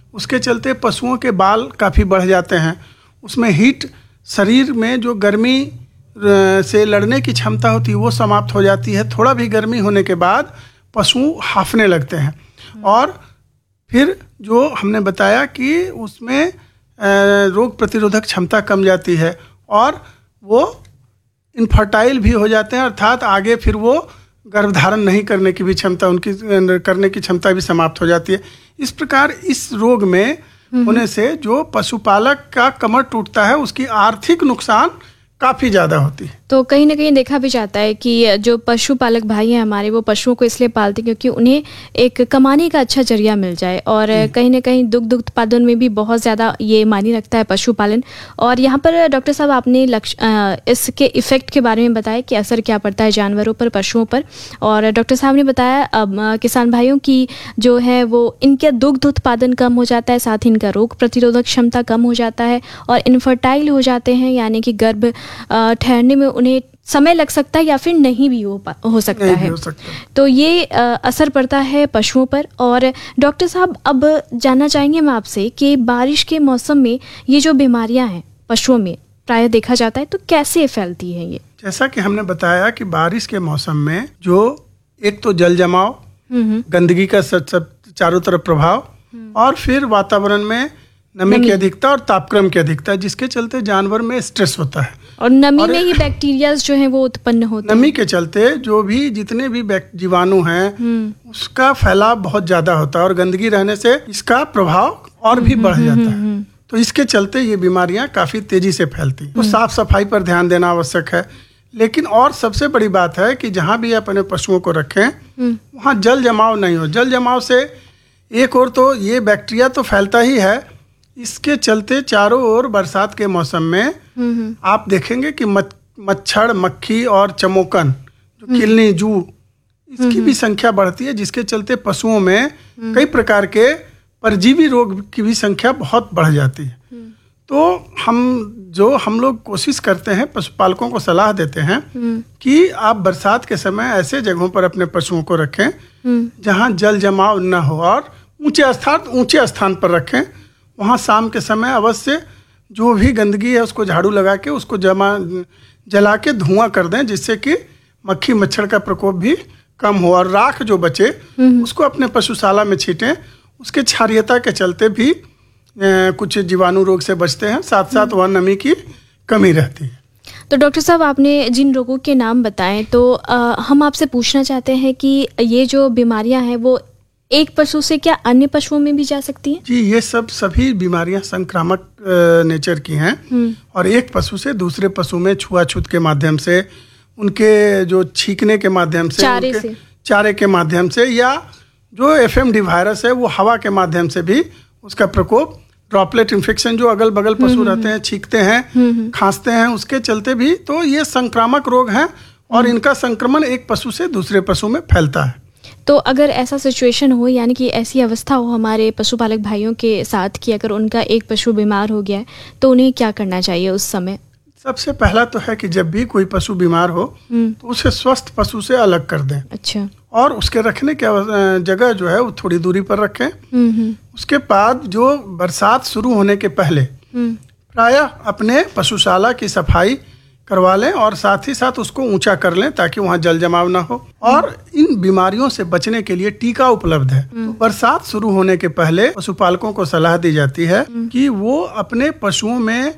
उसके चलते पशुओं के बाल काफ़ी बढ़ जाते हैं। उसमें हीट, शरीर में जो गर्मी से लड़ने की क्षमता होती है वो समाप्त हो जाती है। थोड़ा भी गर्मी होने के बाद पशु हांफने लगते हैं। और फिर जो हमने बताया कि उसमें रोग प्रतिरोधक क्षमता कम जाती है और वो इनफर्टाइल भी हो जाते हैं, अर्थात आगे फिर वो गर्भधारण नहीं करने की भी क्षमता, उनकी करने की क्षमता भी समाप्त हो जाती है। इस प्रकार इस रोग में होने से जो पशुपालक का कमर टूटता है, उसकी आर्थिक नुकसान काफ़ी ज़्यादा होती है। तो कहीं ना कहीं देखा भी जाता है कि जो पशुपालक भाई हैं हमारे, वो पशुओं को इसलिए पालते हैं क्योंकि उन्हें एक कमाने का अच्छा जरिया मिल जाए। और कहीं ना कहीं दुग्ध उत्पादन में भी बहुत ज़्यादा ये मायने रखता है पशुपालन। और यहाँ पर डॉक्टर साहब आपने इसके इफ़ेक्ट के बारे में बताया कि असर क्या पड़ता है जानवरों पर, पशुओं पर। और डॉक्टर साहब ने बताया किसान भाइयों की जो है वो इनका दुग्ध उत्पादन कम हो जाता है, साथ ही इनका रोग प्रतिरोधक क्षमता कम हो जाता है और इनफर्टाइल हो जाते हैं, यानी कि गर्भ ठहरने में उन्हें समय लग सकता है या फिर नहीं भी हो सकता है। तो ये असर पड़ता है पशुओं पर। और डॉक्टर साहब अब जानना चाहेंगे हम आपसे कि बारिश के मौसम में ये जो बीमारियां हैं पशुओं में प्रायः देखा जाता है, तो कैसे फैलती है ये? जैसा कि हमने बताया कि बारिश के मौसम में जो एक तो जल जमाव, गंदगी का चारों तरफ प्रभाव और फिर वातावरण में नमी की अधिकता और तापक्रम की अधिकता, जिसके चलते जानवर में स्ट्रेस होता है और नमी में ही बैक्टीरिया जो हैं वो उत्पन्न होते हैं। नमी के चलते जो भी जितने भी जीवाणु हैं उसका फैलाव बहुत ज्यादा होता है और गंदगी रहने से इसका प्रभाव और भी बढ़ जाता है। तो इसके चलते ये बीमारियां काफी तेजी से फैलती हैं। तो साफ सफाई पर ध्यान देना आवश्यक है। लेकिन और सबसे बड़ी बात है कि जहाँ भी अपने पशुओं को रखें वहाँ जल जमाव नहीं हो। जल जमाव से एक और तो ये बैक्टीरिया तो फैलता ही है, इसके चलते चारों ओर बरसात के मौसम में आप देखेंगे कि मच्छर, मक्खी और चमोकन, जो किलनी, जू, इसकी भी संख्या बढ़ती है, जिसके चलते पशुओं में कई प्रकार के परजीवी रोग की भी संख्या बहुत बढ़ जाती है। तो हम लोग कोशिश करते हैं, पशुपालकों को सलाह देते हैं कि आप बरसात के समय ऐसे जगहों पर अपने पशुओं को रखें जहां जल जमाव न हो और ऊंचे स्थान पर रखें। वहाँ शाम के समय अवश्य जो भी गंदगी है उसको झाड़ू लगा के उसको जला के धुआं कर दें, जिससे कि मक्खी मच्छर का प्रकोप भी कम हो। और राख जो बचे उसको अपने पशुशाला में छीटें। उसके क्षारीयता के चलते भी कुछ जीवाणु रोग से बचते हैं, साथ साथ वहाँ नमी की कमी रहती है। तो डॉक्टर साहब आपने जिन रोगों के नाम बताएं, तो हम आपसे पूछना चाहते हैं कि ये जो बीमारियां हैं वो एक पशु से क्या अन्य पशुओं में भी जा सकती हैं? जी, ये सभी बीमारियां संक्रामक नेचर की हैं और एक पशु से दूसरे पशु में छुआछूत के माध्यम से, उनके जो छींकने के माध्यम से, चारे के माध्यम से, या जो एफएमडी वायरस है वो हवा के माध्यम से भी उसका प्रकोप, ड्रॉपलेट इन्फेक्शन जो अगल बगल पशु रहते हैं, छींकते हैं, खांसते हैं, उसके चलते भी तो ये संक्रामक रोग हैं और इनका संक्रमण एक पशु से दूसरे पशु में फैलता है। तो अगर ऐसा सिचुएशन हो, यानी कि ऐसी अवस्था हो हमारे पशुपालक भाइयों के साथ कि अगर उनका एक पशु बीमार हो गया है, तो उन्हें क्या करना चाहिए उस समय? सबसे पहला तो है कि जब भी कोई पशु बीमार हो तो उसे स्वस्थ पशु से अलग कर दें। अच्छा। और उसके रखने की जगह जो है वो थोड़ी दूरी पर रखें। उसके बाद जो बरसात शुरू होने के पहले प्रायः अपने पशुशाला की सफाई करवा लें और साथ ही साथ उसको ऊंचा कर लें ताकि वहाँ जल जमाव ना हो। और इन बीमारियों से बचने के लिए टीका उपलब्ध है। तो बरसात शुरू होने के पहले पशुपालकों को सलाह दी जाती है कि वो अपने पशुओं में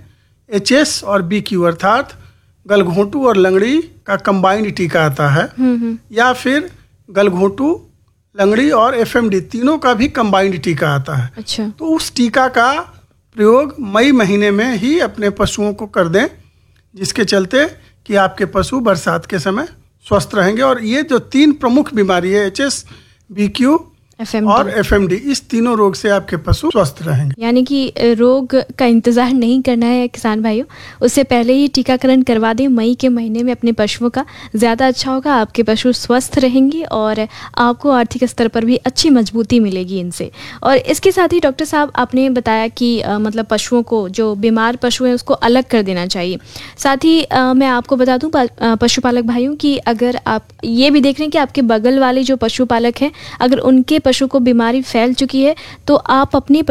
HS और BQ अर्थात गलघोंटू और लंगड़ी का कंबाइंड टीका आता है, या फिर गलघोंटू, लंगड़ी और FMD तीनों का भी कंबाइंड टीका आता है। अच्छा। तो उस टीका का प्रयोग मई महीने में ही अपने पशुओं को कर दें, जिसके चलते कि आपके पशु बरसात के समय स्वस्थ रहेंगे। और ये जो 3 प्रमुख बीमारी है, HS, BQ और FMD, इस तीनों रोग से आपके पशु स्वस्थ रहेंगे। यानी कि रोग का इंतजार नहीं करना है किसान भाइयों, उससे पहले ही टीकाकरण करवा दें मई के महीने में अपने पशुओं का, ज़्यादा अच्छा होगा। आपके पशु स्वस्थ रहेंगे और आपको आर्थिक स्तर पर भी अच्छी मजबूती मिलेगी इनसे। और इसके साथ ही डॉक्टर साहब आपने बताया कि मतलब पशुओं को, जो बीमार पशु हैं उसको अलग कर देना चाहिए। साथ ही मैं आपको बता दूं पशुपालक भाइयों कि अगर आप ये भी देख रहे हैं कि आपके बगल वाले जो पशुपालक हैं, अगर उनके पशु को बीमारी फैल चुकी है, तो आप अपनी